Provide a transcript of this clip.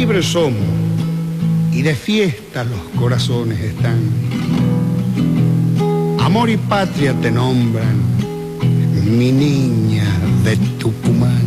libres somos y de fiesta los corazones están. Amor y patria te nombran, mi niña de Tucumán.